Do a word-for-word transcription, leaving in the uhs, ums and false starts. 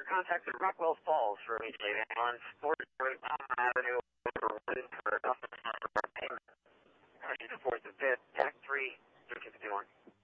contacted Rockwell Falls for immediate ambulance, four Elm Avenue, for for payment. Question fourth, the fifth, Act three, thirteen fifty-one.